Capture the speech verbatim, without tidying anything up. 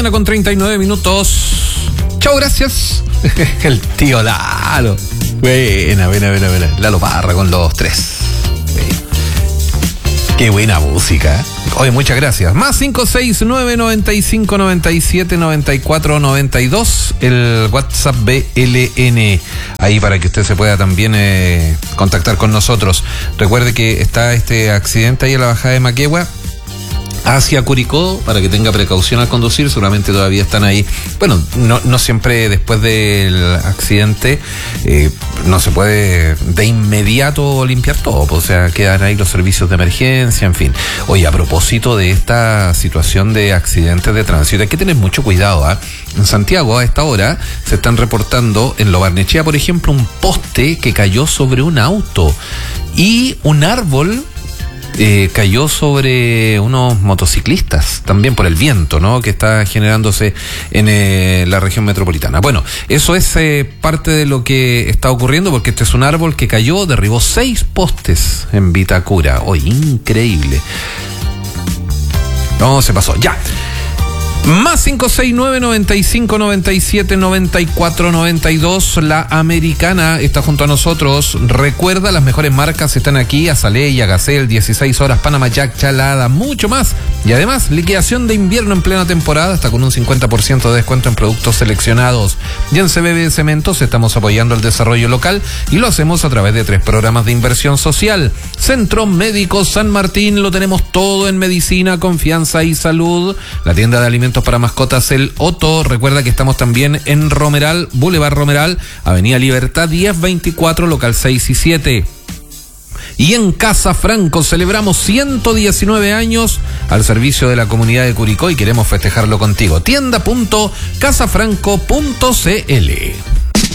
mañana con treinta y nueve minutos. Chao, gracias. El tío Lalo. Buena, buena, buena, buena. Lalo Parra con los tres. Qué buena música. Oye, muchas gracias. Más cinco seis nueve, noventa y cinco, noventa y siete, noventa y cuatro, noventa y dos. El WhatsApp B L N. Ahí para que usted se pueda también eh, contactar con nosotros. Recuerde que está este accidente ahí a la bajada de Maquegua hacia Curicó, para que tenga precaución al conducir. Seguramente todavía están ahí. Bueno, no, no siempre después del accidente eh, no se puede de inmediato limpiar todo, o sea, quedan ahí los servicios de emergencia, en fin. Oye, a propósito de esta situación de accidentes de tránsito, hay que tener mucho cuidado, ¿eh? En Santiago a esta hora se están reportando en Lo Barnechea, por ejemplo, un poste que cayó sobre un auto y un árbol Eh, cayó sobre unos motociclistas, también por el viento, ¿no?, que está generándose en eh, la región metropolitana. Bueno, eso es eh, parte de lo que está ocurriendo, porque este es un árbol que cayó, derribó seis postes en Vitacura. Oye, increíble. No, se pasó. Ya. Más cinco seis nueve, noventa y cinco, noventa y siete, noventa y cuatro, noventa y dos. La Americana está junto a nosotros. Recuerda, las mejores marcas están aquí: Azalea, Gacel, dieciséis horas, Panama Jack, Chalada, mucho más. Y además, liquidación de invierno en plena temporada, hasta con un cincuenta por ciento de descuento en productos seleccionados. Y en C B B Cementos estamos apoyando el desarrollo local y lo hacemos a través de tres programas de inversión social. Centro Médico San Martín, lo tenemos todo en medicina, confianza y salud. La tienda de alimentos para mascotas El Otto. Recuerda que estamos también en Romeral, Boulevard Romeral, Avenida Libertad diez veinticuatro, local seis y siete. Y en Casa Franco celebramos ciento diecinueve años al servicio de la comunidad de Curicó y queremos festejarlo contigo. tienda punto casafranco punto c l.